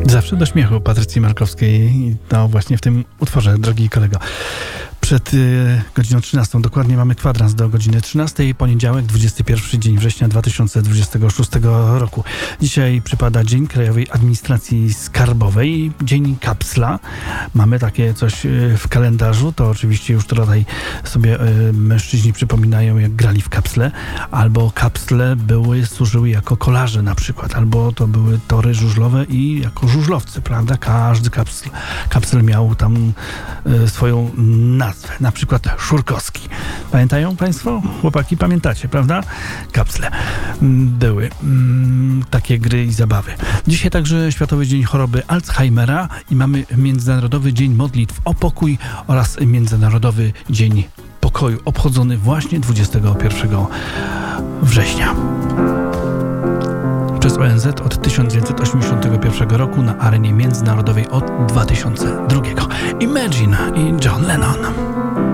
Zawsze do śmiechu Patrycji Markowskiej, no właśnie w tym utworze, drogi kolego. Przed godziną 13 dokładnie mamy kwadrans do godziny 13, poniedziałek, 21 dzień września 2026 roku. Dzisiaj przypada Dzień Krajowej Administracji Skarbowej, Dzień Kapsla. Mamy takie coś w kalendarzu, to oczywiście już tutaj sobie mężczyźni przypominają, jak grali w kapsle, albo kapsle służyły jako kolarze na przykład, albo to były tory żużlowe i jako żużlowcy, prawda? Każdy kapsel miał tam swoją nazwę, na przykład Szurkowski. Pamiętają Państwo? Chłopaki, pamiętacie, prawda? Kapsle. Były takie gry i zabawy. Dzisiaj także Światowy Dzień Choroby Alzheimera i mamy Międzynarodowy Dzień Modlitw o Pokój oraz Międzynarodowy Dzień Pokoju, obchodzony właśnie 21 września. Przez ONZ od 1981 roku, na arenie międzynarodowej od 2002. Imagine i John Lennon.